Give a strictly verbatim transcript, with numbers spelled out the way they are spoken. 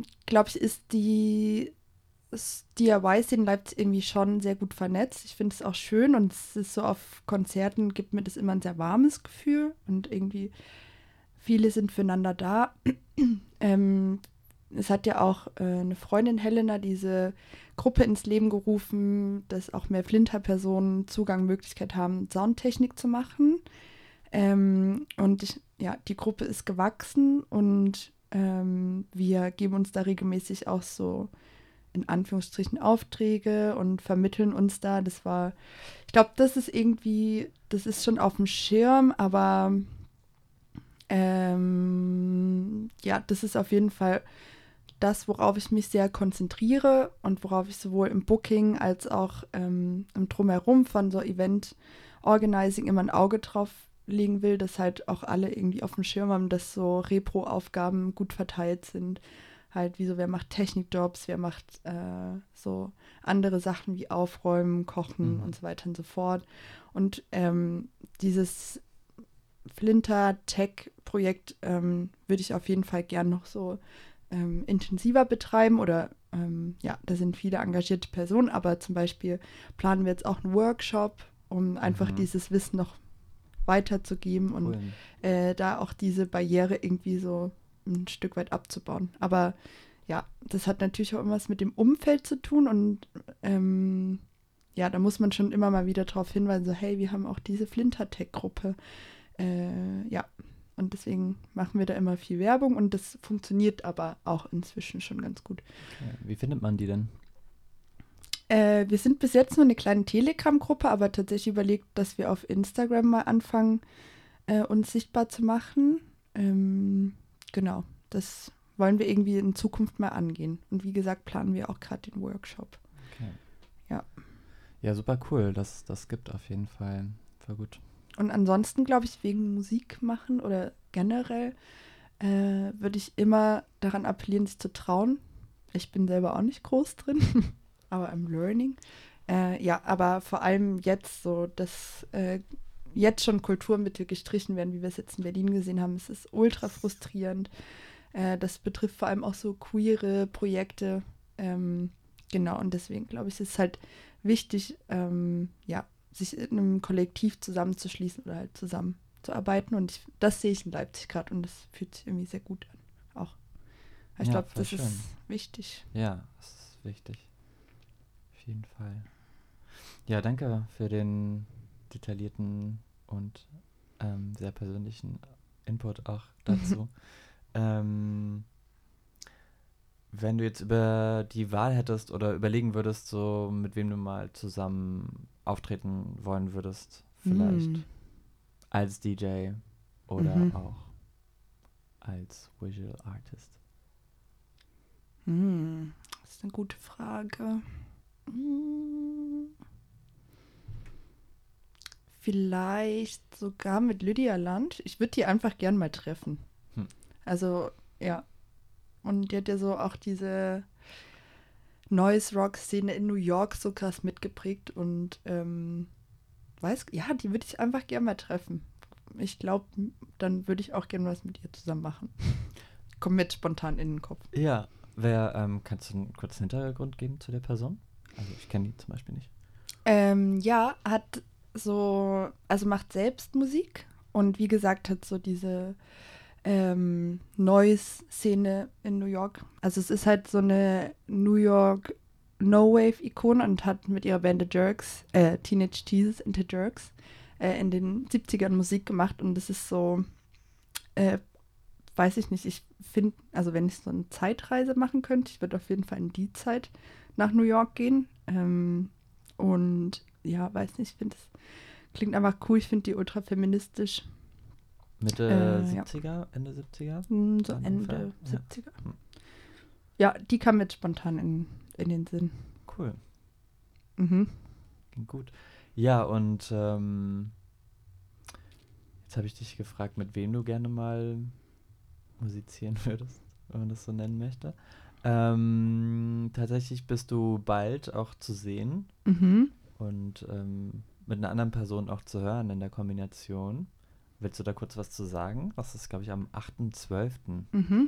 glaube ich, ist die das D I Y-Szene in Leipzig irgendwie schon sehr gut vernetzt. Ich finde es auch schön und es ist so auf Konzerten, gibt mir das immer ein sehr warmes Gefühl und irgendwie viele sind füreinander da. ähm, Es hat ja auch äh, eine Freundin Helena diese Gruppe ins Leben gerufen, dass auch mehr Flinter-Personen Zugang, Möglichkeit haben, Soundtechnik zu machen. Ähm, und ich, ja, die Gruppe ist gewachsen und ähm, wir geben uns da regelmäßig auch so in Anführungsstrichen Aufträge und vermitteln uns da. Das war, ich glaube, das ist irgendwie, das ist schon auf dem Schirm, aber ähm, ja, das ist auf jeden Fall das, worauf ich mich sehr konzentriere und worauf ich sowohl im Booking als auch ähm, im Drumherum von so Event-Organizing immer ein Auge drauf legen will, dass halt auch alle irgendwie auf dem Schirm haben, dass so Repro-Aufgaben gut verteilt sind. Halt, wie so, wer macht Technikjobs, wer macht äh, so andere Sachen wie Aufräumen, Kochen Mhm. und so weiter und so fort. Und ähm, dieses Flinter-Tech-Projekt ähm, würde ich auf jeden Fall gern noch so ähm, intensiver betreiben oder ähm, ja, da sind viele engagierte Personen, aber zum Beispiel planen wir jetzt auch einen Workshop, um einfach Mhm. dieses Wissen noch weiterzugeben und Cool. äh, da auch diese Barriere irgendwie so ein Stück weit abzubauen. Aber ja, das hat natürlich auch immer was mit dem Umfeld zu tun und ähm, ja, da muss man schon immer mal wieder darauf hinweisen, so hey, wir haben auch diese Flinter-Tech-Gruppe. Äh, ja, und deswegen machen wir da immer viel Werbung und das funktioniert aber auch inzwischen schon ganz gut. Okay. Wie findet man die denn? Äh, wir sind bis jetzt nur eine kleine Telegram-Gruppe, aber tatsächlich überlegt, dass wir auf Instagram mal anfangen, äh, uns sichtbar zu machen. Ähm, genau, das wollen wir irgendwie in Zukunft mal angehen. Und wie gesagt, planen wir auch gerade den Workshop. Okay. Ja. Ja, super cool. Das, das gibt auf jeden Fall. Voll gut. Und ansonsten, glaube ich, wegen Musik machen oder generell äh, würde ich immer daran appellieren, sich zu trauen. Ich bin selber auch nicht groß drin, aber I'm learning. Äh, ja, aber vor allem jetzt so, dass äh, jetzt schon Kulturmittel gestrichen werden, wie wir es jetzt in Berlin gesehen haben. Es ist ultra frustrierend. Äh, das betrifft vor allem auch so queere Projekte. Ähm, genau, und deswegen glaube ich, ist es halt wichtig, ähm, ja, sich in einem Kollektiv zusammenzuschließen oder halt zusammenzuarbeiten. Und ich, das sehe ich in Leipzig gerade und das fühlt sich irgendwie sehr gut an. Auch. Ich Ja, glaube, voll das ist schön. wichtig. Ja, das ist wichtig. Auf jeden Fall. Ja, danke für den detaillierten und ähm, sehr persönlichen Input auch dazu. ähm, Wenn du jetzt über die Wahl hättest oder überlegen würdest, so mit wem du mal zusammen auftreten wollen würdest, Hm. vielleicht als D J oder Mhm. auch als Visual Artist. Hm. Das ist eine gute Frage. Hm. Vielleicht sogar mit Lydia Land. Ich würde die einfach gern mal treffen. Hm. Also, ja. Und die hat ja so auch diese Noise-Rock-Szene in New York so krass mitgeprägt und ähm, weiß, ja, die würde ich einfach gern mal treffen. Ich glaube, dann würde ich auch gern was mit ihr zusammen machen. Kommt mir jetzt spontan in den Kopf. Ja, wer, ähm, kannst du einen kurzen Hintergrund geben zu der Person? Also ich kenne die zum Beispiel nicht. Ähm, ja, hat so, also macht selbst Musik und wie gesagt, hat so diese ähm, Noise-Szene in New York. Also es ist halt so eine New York No-Wave-Ikone und hat mit ihrer Band The Jerks, äh, Teenage Jesus and the Jerks, äh, in den siebzigern Musik gemacht und das ist so, äh, weiß ich nicht, ich finde, also wenn ich so eine Zeitreise machen könnte, ich würde auf jeden Fall in die Zeit nach New York gehen. Ähm, und ja, weiß nicht, ich finde es klingt einfach cool, ich finde die ultra feministisch. Mitte Äh, ja, siebziger, Ende siebziger hm, so ungefähr? Ende Ja. siebziger. Hm. Ja, die kam jetzt spontan in, in den Sinn. Cool, Mhm. klingt gut. Ja, und ähm, jetzt habe ich dich gefragt, mit wem du gerne mal musizieren würdest, wenn man das so nennen möchte. Ähm, tatsächlich bist du bald auch zu sehen Mhm. und ähm, mit einer anderen Person auch zu hören in der Kombination. Willst du da kurz was zu sagen? Das ist, glaube ich, am achten zwölften Mhm.